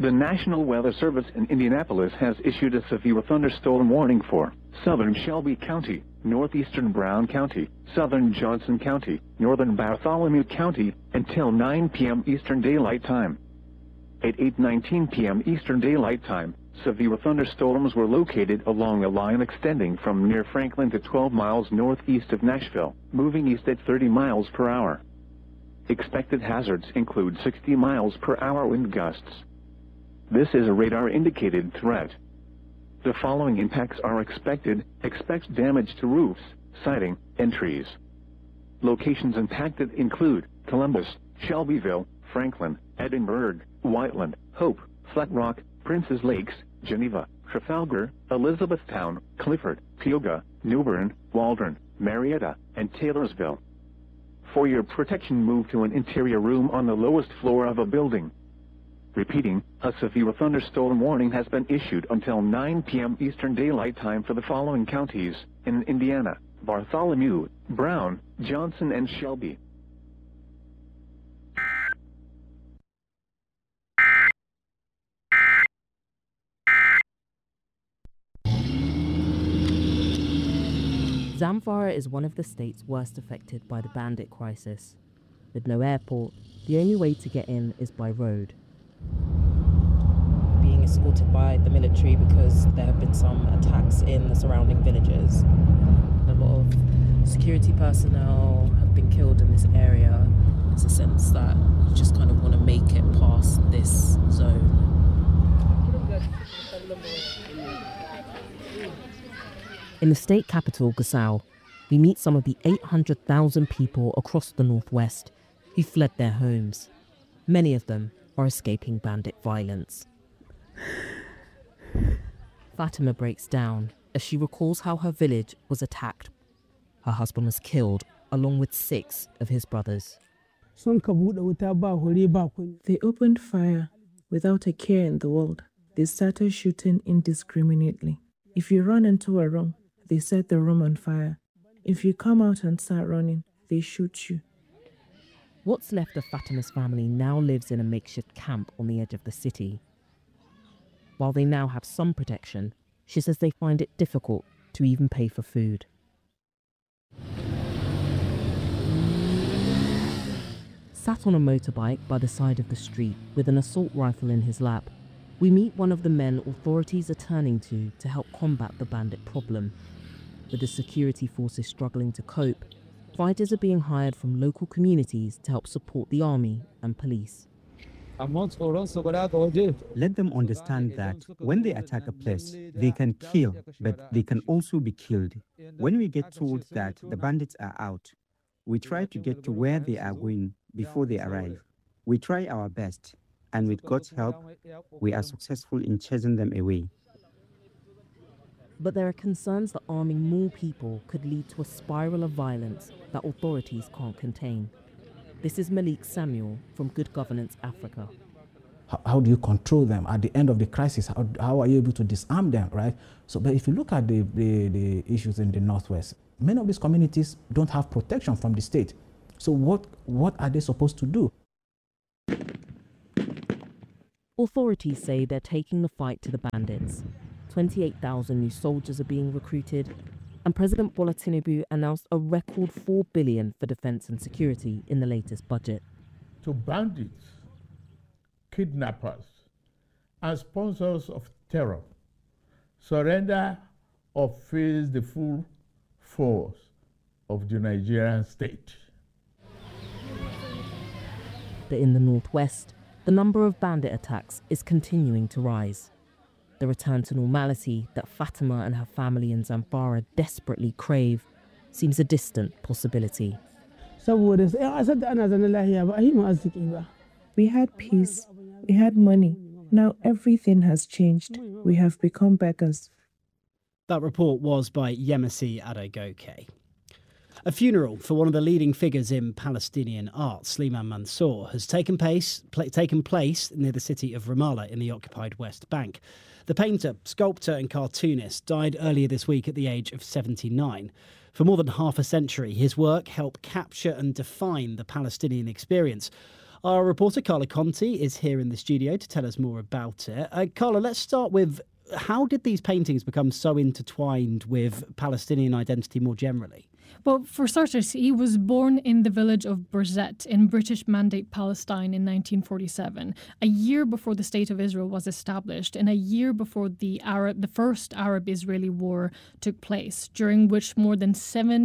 The National Weather Service in Indianapolis has issued a severe thunderstorm warning for southern Shelby County, northeastern Brown County, southern Johnson County, northern Bartholomew County until 9 p.m. Eastern Daylight Time. At 8:19 p.m. Eastern Daylight Time, severe thunderstorms were located along a line extending from near Franklin to 12 miles northeast of Nashville, moving east at 30 miles per hour. Expected hazards include 60 miles per hour wind gusts. This is a radar-indicated threat. The following impacts are expected. Expect damage to roofs, siding, and trees. Locations impacted include Columbus, Shelbyville, Franklin, Edinburgh, Whiteland, Hope, Flat Rock, Princes Lakes, Geneva, Trafalgar, Elizabethtown, Clifford, Peoga, New Bern, Waldron, Marietta, and Taylorsville. For your protection, move to an interior room on the lowest floor of a building. Repeating, a severe thunderstorm warning has been issued until 9 p.m. Eastern Daylight Time for the following counties in Indiana: Bartholomew, Brown, Johnson, and Shelby. Zamfara is one of the states worst affected by the bandit crisis. With no airport, the only way to get in is by road. Being escorted by the military because there have been some attacks in the surrounding villages. A lot of security personnel have been killed in this area. There's a sense that you just kind of want to make it past this zone. In the state capital, Gusau, we meet some of the 800,000 people across the northwest who fled their homes. Many of them are escaping bandit violence. Fatima breaks down as she recalls how her village was attacked. Her husband was killed, along with 6 of his brothers. They opened fire without a care in the world. They started shooting indiscriminately. If you run into a room, they set the room on fire. If you come out and start running, they shoot you. What's left of Fatima's family now lives in a makeshift camp on the edge of the city. While they now have some protection, she says they find it difficult to even pay for food. Sat on a motorbike by the side of the street with an assault rifle in his lap, we meet one of the men authorities are turning to help combat the bandit problem. With the security forces struggling to cope, fighters are being hired from local communities to help support the army and police. Let them understand that when they attack a place, they can kill, but they can also be killed. When we get told that the bandits are out, we try to get to where they are going before they arrive. We try our best, and with God's help, we are successful in chasing them away. But there are concerns that arming more people could lead to a spiral of violence that authorities can't contain. This is Malik Samuel from Good Governance Africa. How do you control them at the end of the crisis? How are you able to disarm them, right? So, but if you look at the issues in the Northwest, many of these communities don't have protection from the state. So what are they supposed to do? Authorities say they're taking the fight to the bandits. 28,000 new soldiers are being recruited, and President Bola Tinubu announced a record $4 billion for defense and security in the latest budget. To bandits, kidnappers, and sponsors of terror, surrender or face the full force of the Nigerian state. In the Northwest, the number of bandit attacks is continuing to rise. The return to normality that Fatima and her family in Zamfara desperately crave seems a distant possibility. We had peace, we had money. Now everything has changed. We have become beggars. That report was by Yemisi Adegoke. A funeral for one of the leading figures in Palestinian art, Slimane Mansour, has taken place near the city of Ramallah in the occupied West Bank. The painter, sculptor and cartoonist died earlier this week at the age of 79. For more than half a century, his work helped capture and define the Palestinian experience. Our reporter Carla Conti is here in the studio to tell us more about it. Carla, let's start with, how did these paintings become so intertwined with Palestinian identity more generally? Well, for starters, he was born in the village of Birzeit in British Mandate Palestine in 1947, a year before the State of Israel was established and a year before the first Arab-Israeli war took place, during which more than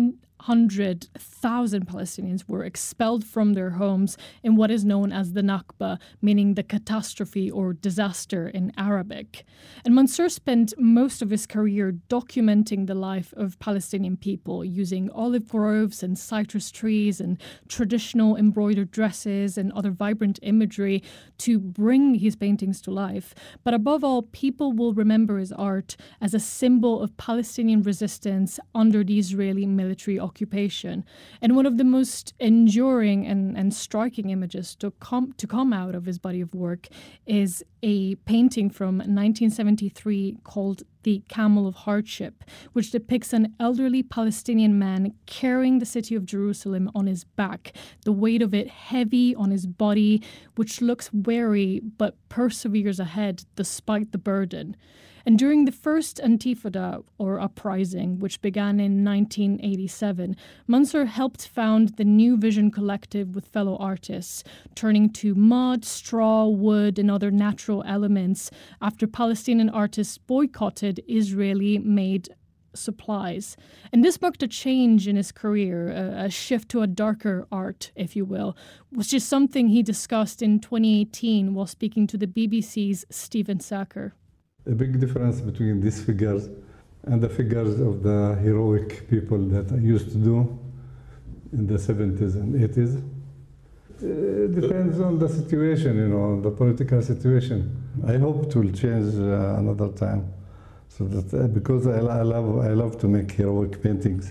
700,000 Palestinians were expelled from their homes in what is known as the Nakba, meaning the catastrophe or disaster in Arabic. And Mansour spent most of his career documenting the life of Palestinian people using olive groves and citrus trees and traditional embroidered dresses and other vibrant imagery to bring his paintings to life. But above all, people will remember his art as a symbol of Palestinian resistance under the Israeli military occupation. And one of the most enduring and striking images to come out of his body of work is a painting from 1973 called The Camel of Hardship, which depicts an elderly Palestinian man carrying the city of Jerusalem on his back, the weight of it heavy on his body, which looks weary but perseveres ahead despite the burden. And during the first Intifada, or uprising, which began in 1987, Mansour helped found the New Vision Collective with fellow artists, turning to mud, straw, wood, and other natural elements after Palestinian artists boycotted Israeli-made supplies. And this marked a change in his career, a shift to a darker art, if you will, which is something he discussed in 2018 while speaking to the BBC's Stephen Sacker. A big difference between these figures and the figures of the heroic people that I used to do in the 70s and 80s. It depends on the situation, the political situation. I hope it will change another time. So that because I love to make heroic paintings,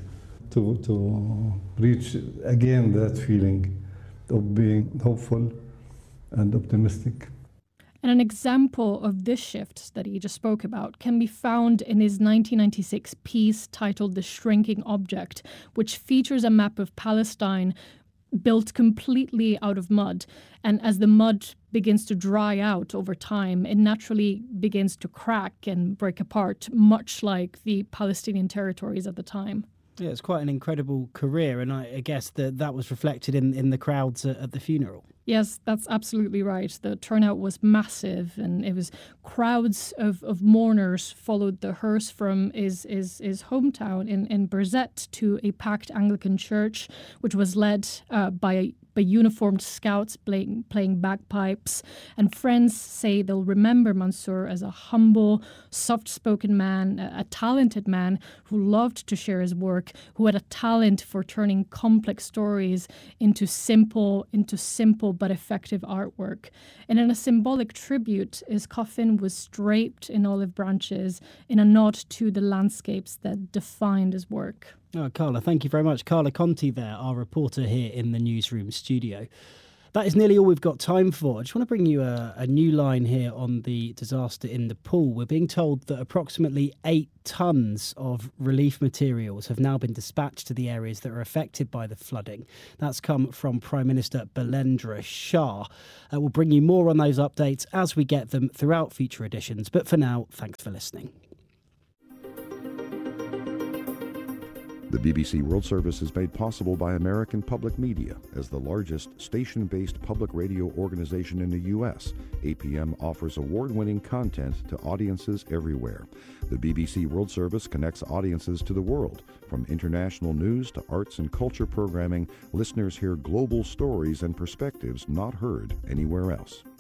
to reach again that feeling of being hopeful and optimistic. And an example of this shift that he just spoke about can be found in his 1996 piece titled The Shrinking Object, which features a map of Palestine built completely out of mud. And as the mud begins to dry out over time, it naturally begins to crack and break apart, much like the Palestinian territories at the time. Yeah, it's quite an incredible career, and I guess that was reflected in the crowds at the funeral. Yes, that's absolutely right. The turnout was massive, and it was crowds of mourners followed the hearse from his hometown in Birzeit to a packed Anglican church, which was led by uniformed scouts playing bagpipes. And friends say they'll remember Mansour as a humble, soft-spoken man, a talented man who loved to share his work, who had a talent for turning complex stories into simple but effective artwork. And in a symbolic tribute, his coffin was draped in olive branches in a nod to the landscapes that defined his work. Oh, Carla, thank you very much. Carla Conti there, our reporter here in the newsroom studio. That is nearly all we've got time for. I just want to bring you a new line here on the disaster in Nepal. We're being told that approximately 8 tons of relief materials have now been dispatched to the areas that are affected by the flooding. That's come from Prime Minister Balendra Shah. We'll bring you more on those updates as we get them throughout future editions. But for now, thanks for listening. The BBC World Service is made possible by American Public Media. As the largest station-based public radio organization in the U.S., APM offers award-winning content to audiences everywhere. The BBC World Service connects audiences to the world. From international news to arts and culture programming, listeners hear global stories and perspectives not heard anywhere else.